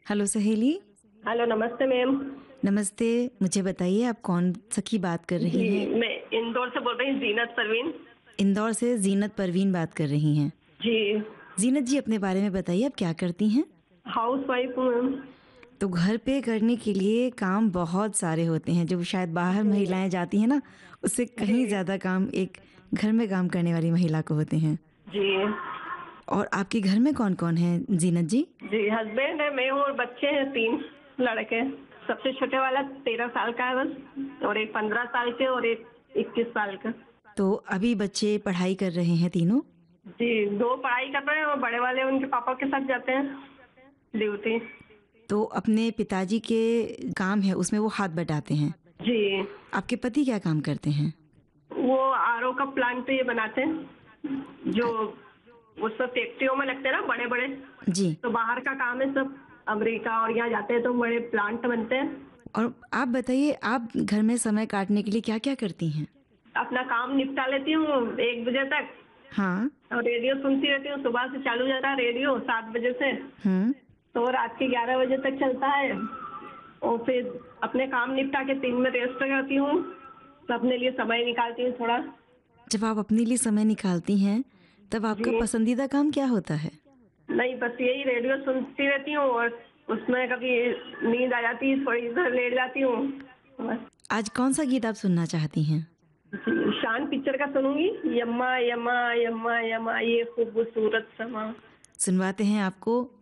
Hello सहेली। Hello, नमस्ते ma'am. नमस्ते। मुझे बताइए आप कौन सखी बात कर रही जी, हैं? मैं इंदौर से बोल रही हूँ, ज़ीनत परवीन। इंदौर से ज़ीनत परवीन बात कर रही हैं। जी, ज़ीनत जी अपने बारे में बताइए आप क्या करती हैं? हाउसवाइफ हूँ मैम। तो घर पे करने के लिए काम बहुत सारे होते हैं, जो शायद बाहर जी, महिलाएँ जाती हैं ना, उससे कहीं जी, ज़्यादा काम एक घर में काम करने वाली महिला को होते हैं। जी, और आपके घर में कौन-कौन है ज़ीनत जी? जी, हस्बैंड है, मैं हूँ और बच्चे हैं 3 लड़के। सबसे छोटे वाला 13 साल का है बस, और एक 15 साल के और एक 21 साल का। तो अभी बच्चे पढ़ाई कर रहे हैं तीनों? जी, 2 पढ़ाई कर रहे हैं और बड़े वाले उनके पापा के साथ जाते हैं ड्यूटी। तो अपने पिताजी के काम है उसमें वो हाथ बटाते हैं। जी, आपके पति क्या काम करते हैं? वो आरओ का प्लांट ये बनाते हैं, जो वो सब फैक्ट्रियों में लगते हैं ना बड़े-बड़े। जी। तो बाहर का काम है सब, अमेरिका और यहाँ जाते हैं तो बड़े प्लांट बनते हैं। और आप बताइए आप घर में समय काटने के लिए क्या-क्या करती हैं? अपना काम निपटा लेती हूँ 1 बजे तक, हाँ। और रेडियो सुनती रहती हूँ। सुबह से चालू हो जाता है रेडियो 7 बजे से, हुँ। तो रात के 11 बजे तक चलता है। और फिर अपने काम निपटा के 3 में रेस्ट करती हूँ, तो अपने लिए समय निकालती हूँ थोड़ा। जब आप अपने लिए समय निकालती हैं, तब आपका जी, पसंदीदा काम क्या होता है? नहीं बस यही रेडियो सुनती रहती हूँ, और उसमें कभी नींद आ जाती है, थोड़ी देर लेट जाती हूँ बस। आज कौन-सा गीत आप सुनना चाहती हैं? जी, शान पिक्चर का सुनूंगी, यम्मा यम्मा यम्मा यम्मा ये खूबसूरत समा। सुनवाते हैं आपको